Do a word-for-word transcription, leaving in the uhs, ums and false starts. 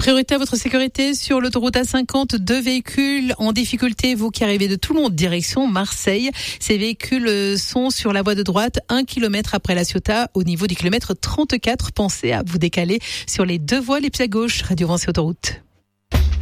Priorité à votre sécurité sur l'autoroute A cinquante. Deux véhicules en difficulté, vous qui arrivez de Toulon, direction Marseille. Ces véhicules sont sur la voie de droite, un kilomètre après La Ciotat, au niveau du kilomètre trente-quatre. Pensez à vous décaler sur les deux voies les pieds à gauche. Radio Vinci Autoroute.